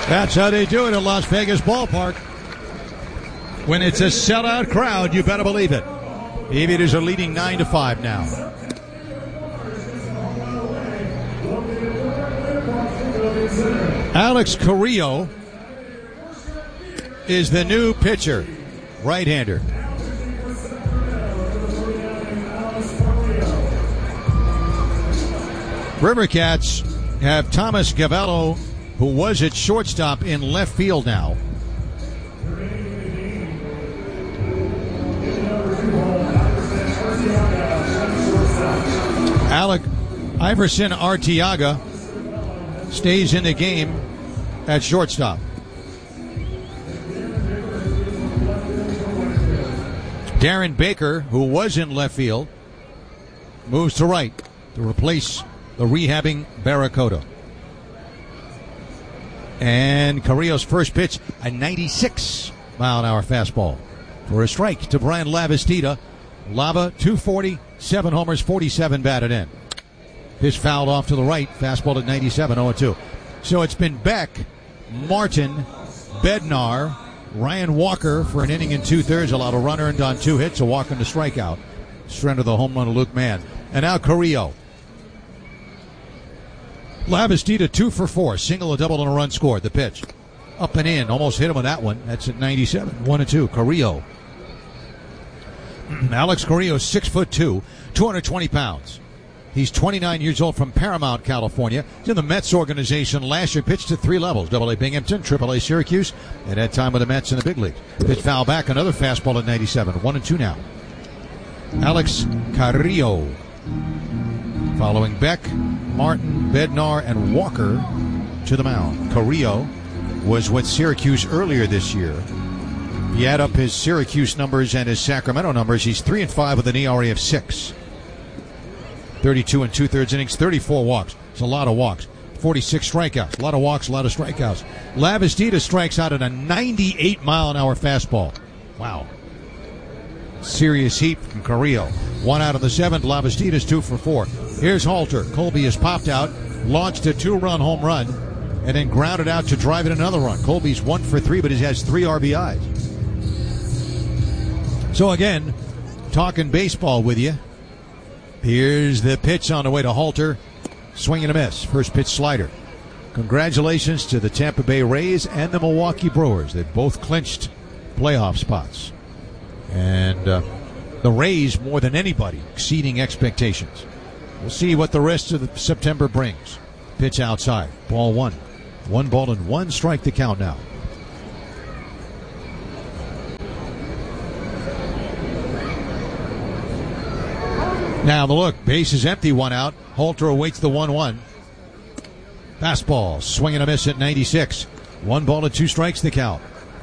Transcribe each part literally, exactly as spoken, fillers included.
That's how they do it at Las Vegas Ballpark. When it's a sellout crowd, you better believe it. The Aviators are leading nine to five now. Alex Carrillo is the new pitcher, right-hander. Rivercats have Thomas Gavello, who was at shortstop, in left field now. Alec Iverson Arteaga stays in the game at shortstop. Darren Baker, who was in left field, moves to right to replace the rehabbing Barracuda. And Carrillo's first pitch, a ninety-six mile an hour fastball for a strike to Brian Lavastida. Lava, two forty, seven homers, forty-seven batted in. Pitch fouled off to the right, fastball at ninety-seven, oh two. So it's been Beck, Martin, Bednar, Ryan Walker for an inning and two-thirds, allowed a run earned on two hits, a walk and a strikeout. Surrender the home run to Luke Mann. And now Carrillo. Lavastida two for four, single, a double, and a run scored. The pitch up and in, almost hit him with that one. That's at ninety-seven, one and two. Carrillo. Alex Carrillo, six foot two, two hundred twenty pounds. He's twenty-nine years old, from Paramount, California. He's in the Mets organization last year. Pitched at three levels: Double A Binghamton, Triple A Syracuse, and had time with the Mets in the big leagues. Pitch foul back, another fastball at ninety-seven, one and two now. Alex Carrillo. Following Beck, Martin, Bednar, and Walker to the mound. Carrillo was with Syracuse earlier this year. If you add up his Syracuse numbers and his Sacramento numbers, he's three and five with an E R A of six. thirty-two and two-thirds innings, thirty-four walks. It's a lot of walks. forty-six strikeouts. A lot of walks, a lot of strikeouts. Lavastida strikes out at a ninety-eight mile an hour fastball. Wow. Serious heat from Carrillo. One out of the seventh. Lavastida's two for four. Here's Halter. Colby has popped out, launched a two-run home run, and then grounded out to drive in another run. Colby's one for three, but he has three R B Is. So again, talking baseball with you. Here's the pitch on the way to Halter. Swing and a miss. First pitch slider. Congratulations to the Tampa Bay Rays and the Milwaukee Brewers. They've both clinched playoff spots. And uh, the Rays, more than anybody, exceeding expectations. We'll see what the rest of the September brings. Pitch outside. Ball one. One ball and one strike to count now. Now the look. Base is empty, one out. Halter awaits the one one. Fastball. Swing and a miss at ninety-six. One ball and two strikes to count.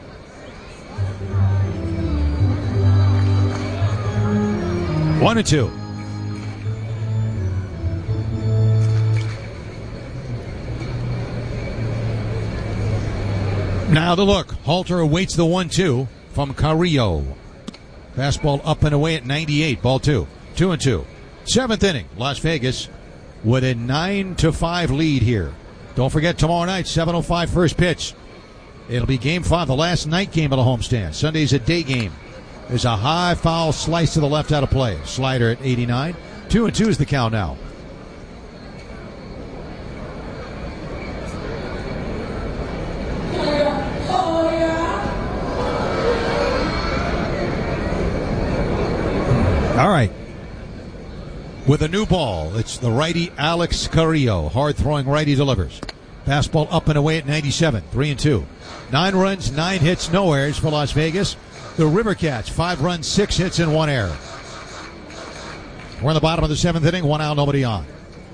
One and two. Now the look. Halter awaits the one two from Carrillo. Fastball up and away at ninety-eight. Ball two. Two and two. Seventh inning. Las Vegas with a nine to five lead here. Don't forget tomorrow night, seven oh five first pitch. It'll be game five, the last night game of the homestand. Sunday's a day game. There's a high foul slice to the left out of play. Slider at eighty-nine. Two and two is the count now. All right. With a new ball, it's the righty Alex Carrillo. Hard-throwing righty delivers. Fastball up and away at ninety-seven. Three and two. Nine runs, nine hits, no errors for Las Vegas. The Rivercats, five runs, six hits, and one error. We're in the bottom of the seventh inning. One out, nobody on.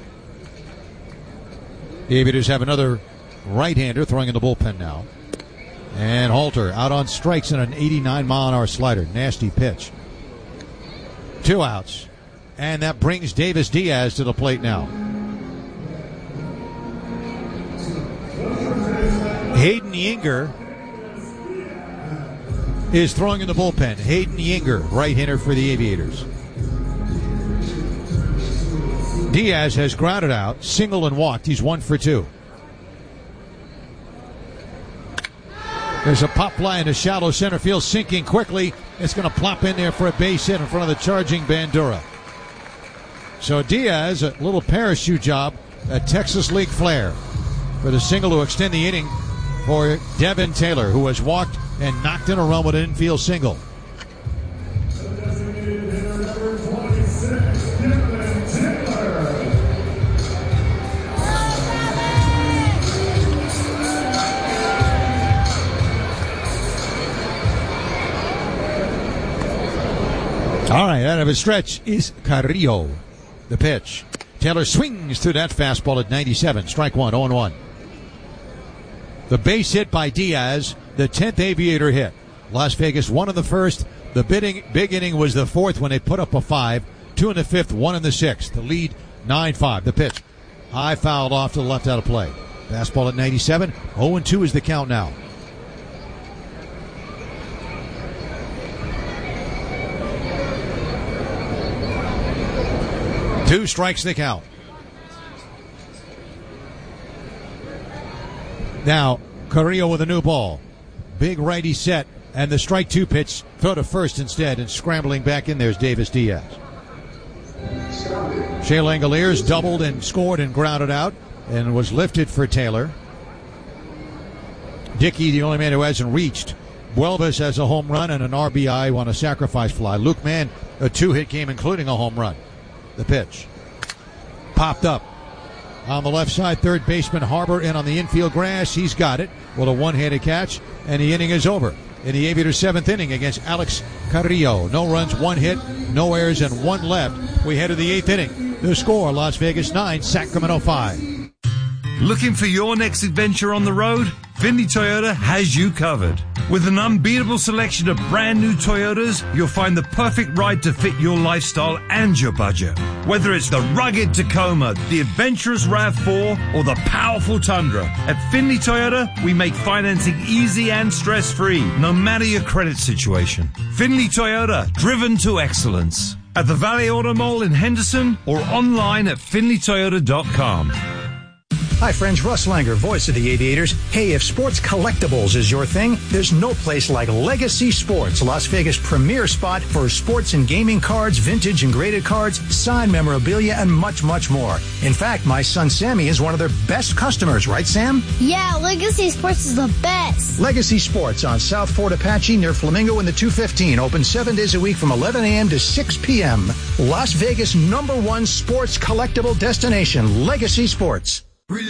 The Aviators have another right-hander throwing in the bullpen now. And Halter out on strikes in an eighty-nine mile an hour slider. Nasty pitch. Two outs. And that brings Davis Diaz to the plate now. Hayden Yinger is throwing in the bullpen. Hayden Yinger, right-hander for the Aviators. Diaz has grounded out, single and walked. He's one for two. There's a pop fly into shallow center field, sinking quickly. It's going to plop in there for a base hit in front of the charging Bandura. So Diaz, a little parachute job, a Texas League flair for the single to extend the inning for Devin Taylor, who has walked and knocked in a run with an infield single. All right, out of his stretch is Carrillo. The pitch. Taylor swings through that fastball at ninety-seven. Strike one, oh and one. The base hit by Diaz, the tenth Aviator hit. Las Vegas won in the first. The bidding, big inning was the fourth when they put up a five. Two in the fifth, one in the sixth. The lead, nine five. The pitch. High fouled off to the left out of play. Fastball at ninety-seven. oh and two is the count now. Two strikes the count. Now, Carrillo with a new ball. Big righty set, and the strike two pitch. Throw to first instead, and scrambling back in there's Davis Diaz. Shea Langoliers doubled and scored and grounded out, and was lifted for Taylor. Dickey, the only man who hasn't reached. Buelvis has a home run and an R B I on a sacrifice fly. Luke Mann, a two-hit game, including a home run. The pitch. Popped up. On the left side, third baseman Harbor in on the infield grass. He's got it with a one-handed catch, and the inning is over. In the Aviators' seventh inning against Alex Carrillo. No runs, one hit, no errors, and one left. We head to the eighth inning. The score, Las Vegas nine, Sacramento five. Looking for your next adventure on the road? Findlay Toyota has you covered. With an unbeatable selection of brand new Toyotas, you'll find the perfect ride to fit your lifestyle and your budget. Whether it's the rugged Tacoma, the adventurous RAV four, or the powerful Tundra, at Findlay Toyota, we make financing easy and stress-free, no matter your credit situation. Findlay Toyota, driven to excellence. At the Valley Auto Mall in Henderson or online at findlay toyota dot com. Hi friends, Russ Langer, voice of the Aviators. Hey, if sports collectibles is your thing, there's no place like Legacy Sports, Las Vegas' premier spot for sports and gaming cards, vintage and graded cards, signed memorabilia, and much, much more. In fact, my son Sammy is one of their best customers, right Sam? Yeah, Legacy Sports is the best. Legacy Sports on South Fort Apache near Flamingo in the two fifteen. Open seven days a week from eleven a.m. to six p.m. Las Vegas' number one sports collectible destination, Legacy Sports.